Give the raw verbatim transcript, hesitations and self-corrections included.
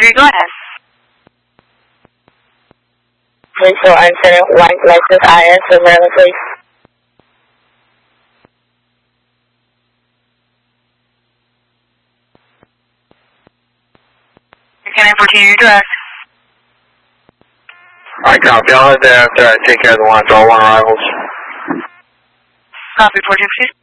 three, go ahead. Please show incident one Lexus I S for Maryland, please. Can I fourteen your address? Alright, copy. I'll head there after I take care of the ones, all one arrivals. Copy, fourteen, please.